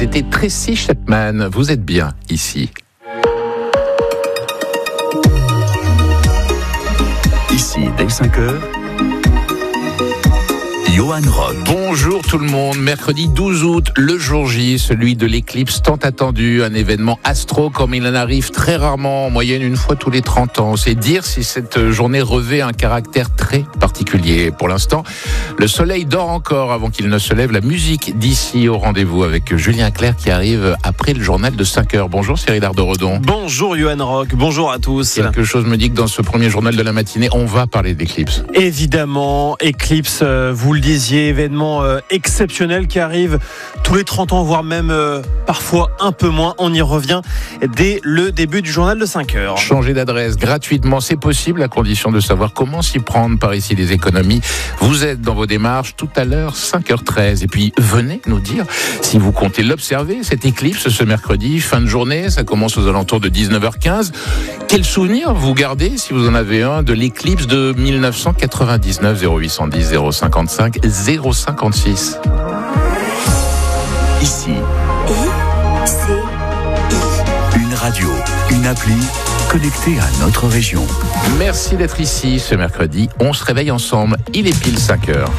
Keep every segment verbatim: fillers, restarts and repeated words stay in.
C'était Tracy Chapman. Vous êtes bien ici. Ici, dès cinq heures, Johan Rock. Bonjour tout le monde, mercredi douze août, le jour J, celui de l'éclipse tant attendu, un événement astro comme il en arrive très rarement, en moyenne une fois tous les trente ans. C'est dire si cette journée revêt un caractère très particulier. Pour l'instant, le soleil dort encore avant qu'il ne se lève. La musique d'ici au rendez-vous avec Julien Clerc qui arrive après le journal de cinq heures. Bonjour Cyril Ardo-Redon. Bonjour Johan Rock, bonjour à tous. Quelque chose me dit que dans ce premier journal de la matinée, on va parler d'éclipse. Évidemment, éclipse, euh, vous le disiez, événement euh, exceptionnel qui arrive tous les trente ans, voire même euh, parfois un peu moins. On y revient dès le début du journal de cinq heures. Changer d'adresse gratuitement, c'est possible à condition de savoir comment s'y prendre par ici les économies. Vous êtes dans vos démarches tout à l'heure, cinq heures treize. Et puis venez nous dire si vous comptez l'observer, cette éclipse ce mercredi, fin de journée, ça commence aux alentours de dix-neuf heures quinze. Quel souvenir vous gardez, si vous en avez un, de l'éclipse de mille neuf cent quatre-vingt-dix-neuf? Zéro huit cent dix zéro cinquante-cinq zéro cinquante-six. Ici, I, C, I. une radio, une appli connectée à notre région. Merci d'être ici ce mercredi. On se réveille ensemble. Il est pile cinq heures.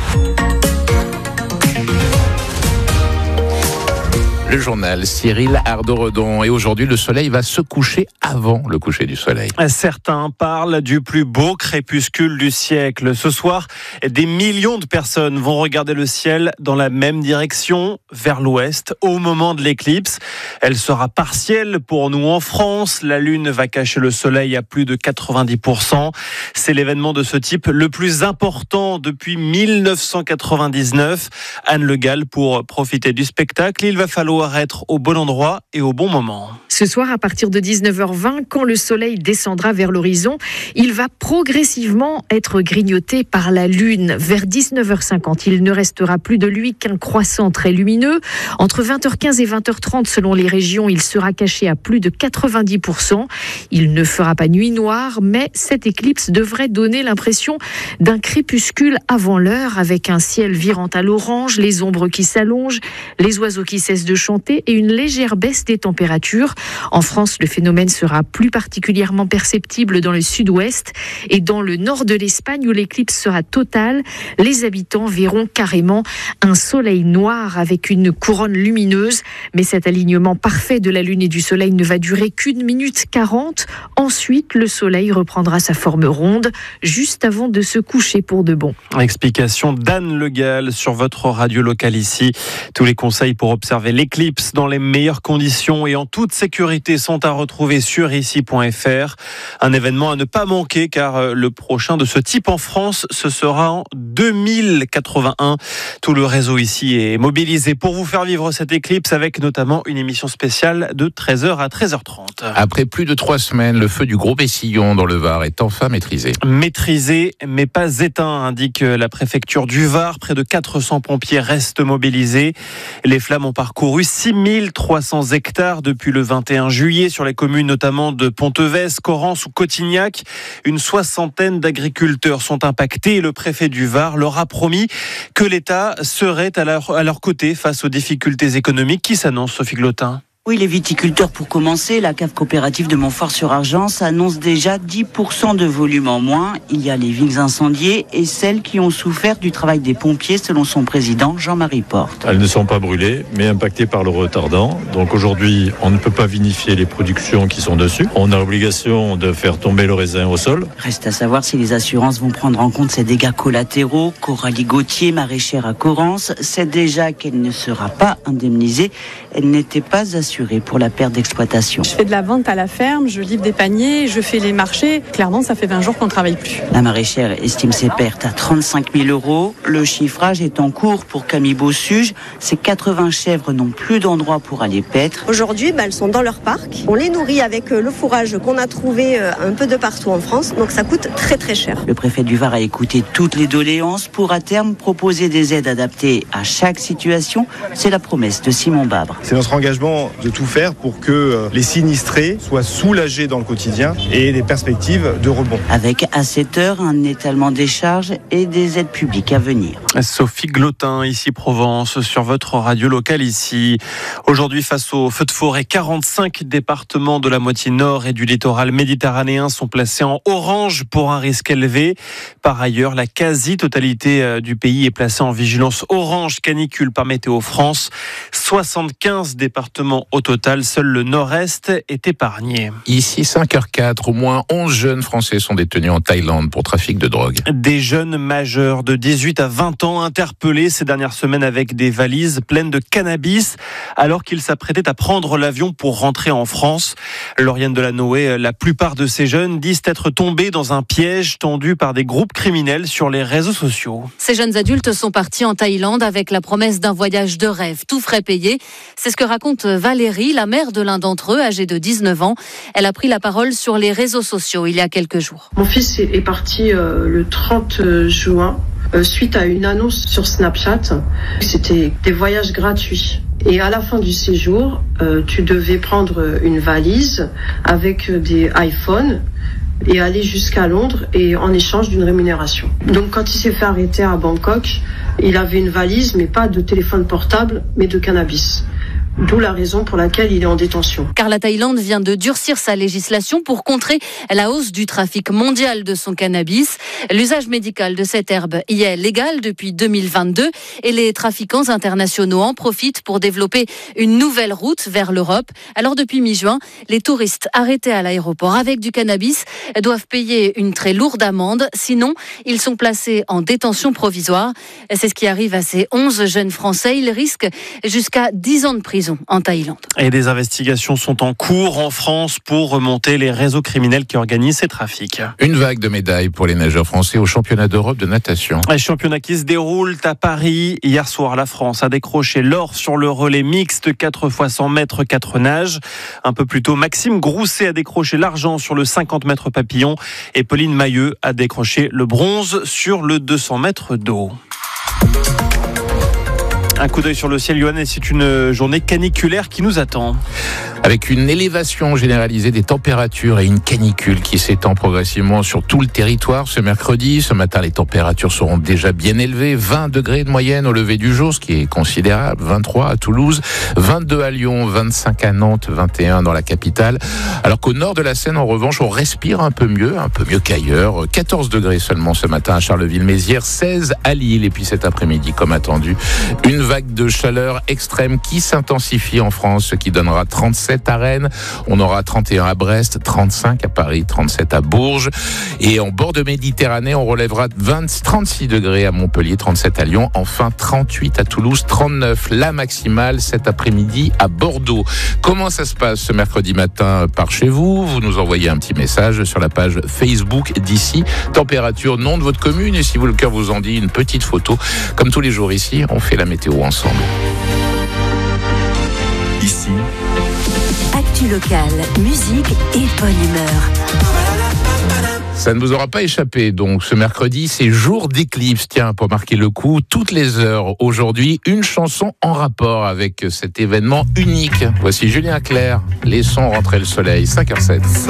Le journal Cyril Ardo-Redon. Et aujourd'hui, le soleil va se coucher avant le coucher du soleil. Certains parlent du plus beau crépuscule du siècle. Ce soir, des millions de personnes vont regarder le ciel dans la même direction, vers l'ouest, au moment de l'éclipse. Elle sera partielle pour nous en France. La lune va cacher le soleil à plus de quatre-vingt-dix pour cent. C'est l'événement de ce type le plus important depuis mille neuf cent quatre-vingt-dix-neuf. Anne Le Gall, pour profiter du spectacle, il va falloir être au bon endroit et au bon moment. Ce soir, à partir de dix-neuf heures vingt, quand le soleil descendra vers l'horizon, il va progressivement être grignoté par la lune. Vers dix-neuf heures cinquante, il ne restera plus de lui qu'un croissant très lumineux. Entre vingt heures quinze et vingt heures trente, selon les régions, il sera caché à plus de quatre-vingt-dix pour cent. Il ne fera pas nuit noire, mais cette éclipse devrait donner l'impression d'un crépuscule avant l'heure, avec un ciel virant à l'orange, les ombres qui s'allongent, les oiseaux qui cessent de chanter et une légère baisse des températures. En France, le phénomène sera plus particulièrement perceptible dans le sud-ouest et dans le nord de l'Espagne où l'éclipse sera totale. Les habitants verront carrément un soleil noir avec une couronne lumineuse. Mais cet alignement parfait de la lune et du soleil ne va durer qu'une minute quarante. Ensuite, le soleil reprendra sa forme ronde juste avant de se coucher pour de bon. Explication d'Anne Le Gall sur votre radio locale ici. Tous les conseils pour observer l'éclipse dans les meilleures conditions et en toute sécurité sont à retrouver sur ici point f r. Un événement à ne pas manquer car le prochain de ce type en France, ce sera en deux mille quatre-vingt-un. Tout le réseau ici est mobilisé pour vous faire vivre cette éclipse avec notamment une émission spéciale de treize heures à treize heures trente. Après plus de trois semaines, le feu du Gros Bessillon dans le Var est enfin maîtrisé. Maîtrisé mais pas éteint, indique la préfecture du Var. Près de quatre cents pompiers restent mobilisés. Les flammes ont parcouru six mille trois cents hectares depuis le vingt et un juillet sur les communes notamment de Pontevès, Correns ou Cotignac. Une soixantaine d'agriculteurs sont impactés et le préfet du Var leur a promis que l'État serait à leur, à leur côté face aux difficultés économiques qui s'annoncent. Sophie Glotin. Oui, les viticulteurs pour commencer, la cave coopérative de Montfort-sur-Argence annonce déjà dix pour cent de volume en moins. Il y a les vignes incendiées et celles qui ont souffert du travail des pompiers selon son président Jean-Marie Porte. Elles ne sont pas brûlées mais impactées par le retardant. Donc aujourd'hui, on ne peut pas vinifier les productions qui sont dessus. On a l'obligation de faire tomber le raisin au sol. Reste à savoir si les assurances vont prendre en compte ces dégâts collatéraux. Coralie Gauthier, maraîchère à Correns, sait déjà qu'elle ne sera pas indemnisée. Elle n'était pas assurée pour la perte d'exploitation. Je fais de la vente à la ferme, je livre des paniers, je fais les marchés. Clairement, ça fait vingt jours qu'on ne travaille plus. La maraîchère estime ses pertes à trente-cinq mille euros. Le chiffrage est en cours pour Camille Bossuge. Ces quatre-vingts chèvres n'ont plus d'endroit pour aller paître. Aujourd'hui, bah, elles sont dans leur parc. On les nourrit avec le fourrage qu'on a trouvé un peu de partout en France. Donc ça coûte très très cher. Le préfet du Var a écouté toutes les doléances pour à terme proposer des aides adaptées à chaque situation. C'est la promesse de Simon Babre. C'est notre engagement de tout faire pour que les sinistrés soient soulagés dans le quotidien et des perspectives de rebond. Avec à cette heure un étalement des charges et des aides publiques à venir. Sophie Glotin, ici Provence, sur votre radio locale ici. Aujourd'hui, face aux feux de forêt, quarante-cinq départements de la moitié nord et du littoral méditerranéen sont placés en orange pour un risque élevé. Par ailleurs, la quasi-totalité du pays est placée en vigilance orange canicule par Météo France. soixante-quinze départements au total, seul le nord-est est épargné. Ici, cinq heures quatre, au moins onze jeunes Français sont détenus en Thaïlande pour trafic de drogue. Des jeunes majeurs de dix-huit à vingt ans interpellés ces dernières semaines avec des valises pleines de cannabis alors qu'ils s'apprêtaient à prendre l'avion pour rentrer en France. Lauriane Delanoë, la plupart de ces jeunes disent être tombés dans un piège tendu par des groupes criminels sur les réseaux sociaux. Ces jeunes adultes sont partis en Thaïlande avec la promesse d'un voyage de rêve, tout frais payé. C'est ce que raconte Valérie, la mère de l'un d'entre eux, âgée de dix-neuf ans. Elle a pris la parole sur les réseaux sociaux il y a quelques jours. Mon fils est parti euh, le trente juin euh, suite à une annonce sur Snapchat. C'était des voyages gratuits. Et à la fin du séjour, euh, tu devais prendre une valise avec des iPhones et aller jusqu'à Londres et en échange d'une rémunération. Donc quand il s'est fait arrêter à Bangkok, il avait une valise mais pas de téléphone portable mais de cannabis. D'où la raison pour laquelle il est en détention. Car la Thaïlande vient de durcir sa législation pour contrer la hausse du trafic mondial de son cannabis. L'usage médical de cette herbe y est légal depuis deux mille vingt-deux et les trafiquants internationaux en profitent pour développer une nouvelle route vers l'Europe. Alors depuis mi-juin, les touristes arrêtés à l'aéroport avec du cannabis doivent payer une très lourde amende. Sinon, ils sont placés en détention provisoire. C'est ce qui arrive à ces onze jeunes Français. Ils risquent jusqu'à dix ans de prison en Thaïlande. Et des investigations sont en cours en France pour remonter les réseaux criminels qui organisent ces trafics. Une vague de médailles pour les nageurs français au championnat d'Europe de natation. Les championnats qui se déroulent à Paris. Hier soir, la France a décroché l'or sur le relais mixte quatre fois cent mètres, quatre nages. Un peu plus tôt, Maxime Grousset a décroché l'argent sur le cinquante mètres papillon et Pauline Mailleux a décroché le bronze sur le deux cents mètres d'eau. Un coup d'œil sur le ciel, Johan, et c'est une journée caniculaire qui nous attend. Avec une élévation généralisée des températures et une canicule qui s'étend progressivement sur tout le territoire ce mercredi. Ce matin, les températures seront déjà bien élevées. vingt degrés de moyenne au lever du jour, ce qui est considérable. vingt-trois à Toulouse, vingt-deux à Lyon, vingt-cinq à Nantes, vingt et un dans la capitale. Alors qu'au nord de la Seine, en revanche, on respire un peu mieux, un peu mieux qu'ailleurs. quatorze degrés seulement ce matin à Charleville-Mézières, seize à Lille. Et puis cet après-midi, comme attendu, une vague de chaleur extrême qui s'intensifie en France, ce qui donnera trente-sept à Rennes, on aura trente et un à Brest, trente-cinq à Paris, trente-sept à Bourges. Et en bord de Méditerranée, on relèvera vingt, trente-six degrés à Montpellier, trente-sept à Lyon, enfin trente-huit à Toulouse, trente-neuf la maximale cet après-midi à Bordeaux. Comment ça se passe ce mercredi matin par chez vous? Vous nous envoyez un petit message sur la page Facebook d'ici. Température, nom de votre commune, et si vous le cœur vous en dit, une petite photo. Comme tous les jours ici, on fait la météo ensemble. Ici, actu locale, musique et bonne humeur. Ça ne vous aura pas échappé, donc ce mercredi, c'est jour d'éclipse. Tiens, pour marquer le coup, toutes les heures aujourd'hui, une chanson en rapport avec cet événement unique. Voici Julien Clerc, Laissons rentrer le soleil, cinq heures sept.